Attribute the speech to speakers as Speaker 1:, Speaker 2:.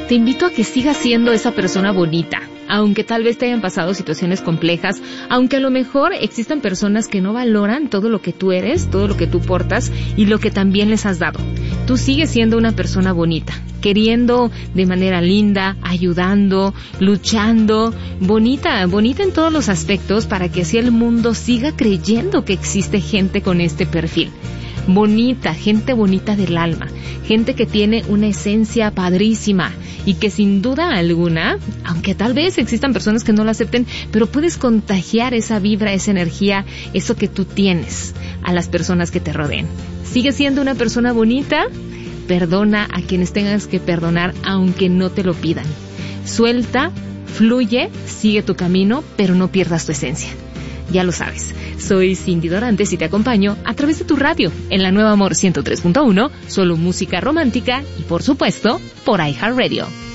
Speaker 1: te invito a que sigas siendo esa persona bonita, aunque tal vez te hayan pasado situaciones complejas, aunque a lo mejor existan personas que no valoran todo lo que tú eres, todo lo que tú portas y lo que también les has dado. Tú sigues siendo una persona bonita, queriendo de manera linda, ayudando, luchando, bonita en todos los aspectos, para que así el mundo siga creyendo que existe gente con este perfil. Bonita, gente bonita del alma, gente que tiene una esencia padrísima y que sin duda alguna, aunque tal vez existan personas que no lo acepten, pero puedes contagiar esa vibra, esa energía, eso que tú tienes a las personas que te rodeen. Sigue siendo una persona bonita, perdona a quienes tengas que perdonar aunque no te lo pidan. Suelta, fluye, sigue tu camino, pero no pierdas tu esencia. Ya lo sabes, soy Cindy Dorantes y te acompaño a través de tu radio en la Nueva Amor 103.1, solo música romántica y por supuesto por iHeartRadio.